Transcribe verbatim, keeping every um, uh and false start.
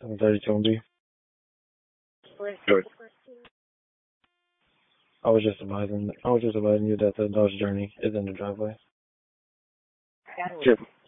thirty-two B. Sure. I was just advising. I was just advising you that the Dodge Journey is in the driveway. Sure.